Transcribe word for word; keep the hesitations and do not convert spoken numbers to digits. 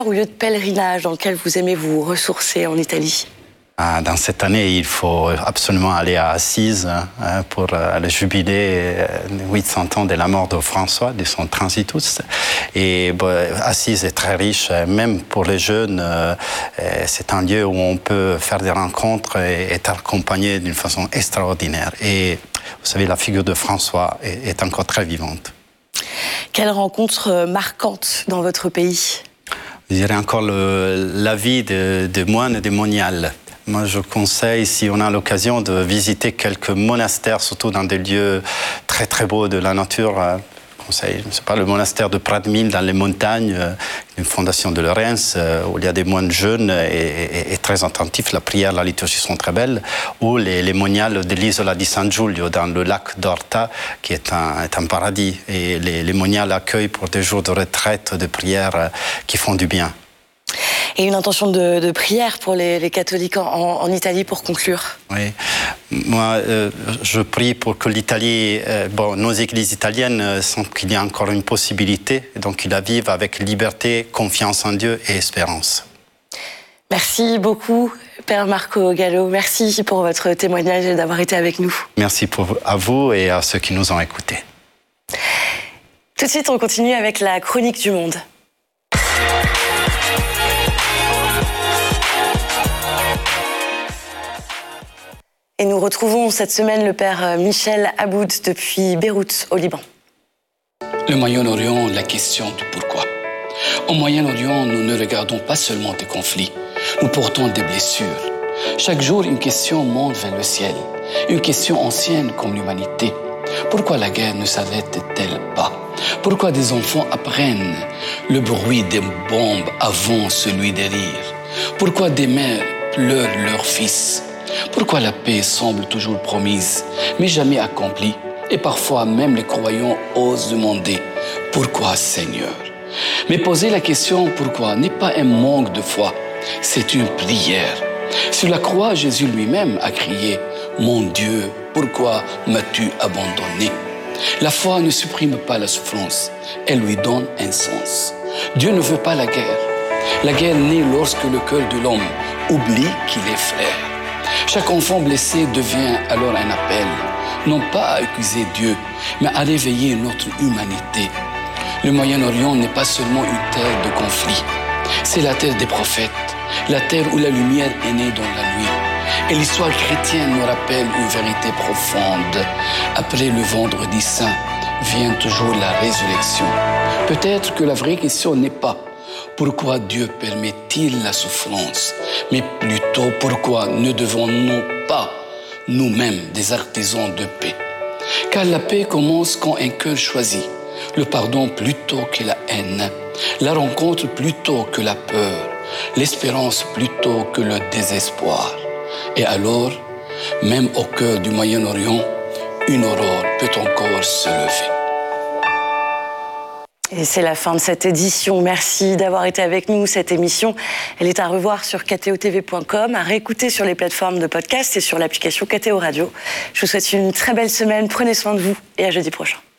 Au lieu de pèlerinage dans lequel vous aimez vous ressourcer en Italie? Dans cette année, il faut absolument aller à Assise pour le jubilé huit cents ans de la mort de François, de son transitus. Et Assise est très riche, même pour les jeunes. C'est un lieu où on peut faire des rencontres et être accompagné d'une façon extraordinaire. Et vous savez, la figure de François est encore très vivante. Quelle rencontre marquante dans votre pays? Je dirais encore le, la vie de, de moines et de moniales. Moi, je conseille, si on a l'occasion, de visiter quelques monastères, surtout dans des lieux très très beaux de la nature. Je conseille, je ne sais pas, le monastère de Pradmil dans les montagnes, une fondation de Lorenz, où il y a des moines jeunes et, et, et très attentifs. La prière, la liturgie sont très belles. Ou les, les moniales de l'isola di San Giulio, dans le lac d'Orta, qui est un, est un paradis. Et les, les moniales accueillent pour des jours de retraite, de prière qui font du bien. Et une intention de, de prière pour les, les catholiques en, en Italie pour conclure? Oui, moi euh, je prie pour que l'Italie, euh, bon, nos églises italiennes sentent qu'il y a encore une possibilité, donc qu'ils la vivent avec liberté, confiance en Dieu et espérance. Merci beaucoup, Père Marco Gallo. Merci pour votre témoignage et d'avoir été avec nous. Merci pour, à vous et à ceux qui nous ont écoutés. Tout de suite, on continue avec la chronique du monde. Et nous retrouvons cette semaine le père Michel Aboud depuis Beyrouth, au Liban. Le Moyen-Orient, la question du pourquoi. Au Moyen-Orient, nous ne regardons pas seulement des conflits, nous portons des blessures. Chaque jour, une question monte vers le ciel, une question ancienne comme l'humanité. Pourquoi la guerre ne s'arrête-t-elle pas? Pourquoi des enfants apprennent le bruit des bombes avant celui des rires? Pourquoi des mères pleurent leurs fils? Pourquoi la paix semble toujours promise, mais jamais accomplie? Et parfois même les croyants osent demander « Pourquoi, Seigneur ?» Mais poser la question « Pourquoi » n'est pas un manque de foi, c'est une prière. Sur la croix, Jésus lui-même a crié « Mon Dieu, pourquoi m'as-tu abandonné ?» La foi ne supprime pas la souffrance, elle lui donne un sens. Dieu ne veut pas la guerre. La guerre naît lorsque le cœur de l'homme oublie qu'il est frère. Chaque enfant blessé devient alors un appel, non pas à accuser Dieu, mais à réveiller notre humanité. Le Moyen-Orient n'est pas seulement une terre de conflit, c'est la terre des prophètes, la terre où la lumière est née dans la nuit. Et l'histoire chrétienne nous rappelle une vérité profonde. Après le vendredi saint vient toujours la résurrection. Peut-être que la vraie question n'est pas pourquoi Dieu permet-il la souffrance, mais plutôt pourquoi ne devons-nous pas nous-mêmes des artisans de paix? Car la paix commence quand un cœur choisit le pardon plutôt que la haine, la rencontre plutôt que la peur, l'espérance plutôt que le désespoir. Et alors, même au cœur du Moyen-Orient, une aurore peut encore se lever. Et c'est la fin de cette édition. Merci d'avoir été avec nous. Cette émission, elle est à revoir sur k t o t v point com, à réécouter sur les plateformes de podcast et sur l'application K T O Radio. Je vous souhaite une très belle semaine. Prenez soin de vous et à jeudi prochain.